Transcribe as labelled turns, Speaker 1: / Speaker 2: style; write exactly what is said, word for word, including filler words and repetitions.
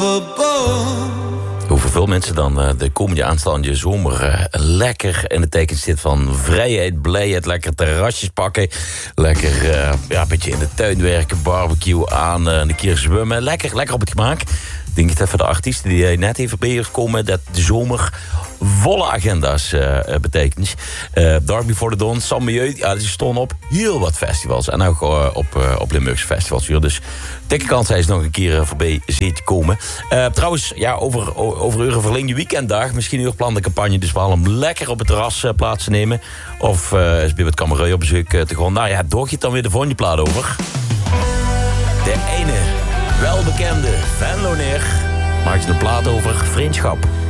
Speaker 1: above.
Speaker 2: Hoeveel veel mensen dan uh, de komende aanstaande zomer uh, lekker in het teken zit van vrijheid, blijheid, lekker terrasjes pakken, lekker uh, ja, een beetje in de tuin werken, barbecue aan, uh, een keer zwemmen, lekker, lekker op het gemaak. Ik denk dat voor de artiesten die uh, net even bij komen, dat de zomer volle agenda's uh, betekent. Uh, Dark Before the Dawn, Sam Milieu, ja, die stonden op heel wat festivals. En ook uh, op, uh, op Limburgse festivals. Dus dikke kans hij is nog een keer uh, voorbij zee te komen. Uh, trouwens, ja, over, over uren verlengde weekenddag. Misschien uw plan de campagne dus wel om lekker op het terras uh, plaats te nemen. Of uh, is bij wat kamerui op bezoek uh, te gaan. Nou ja, doe je het dan weer de volgende plaat over. De ene welbekende Venlo neer maakt een plaat over vriendschap.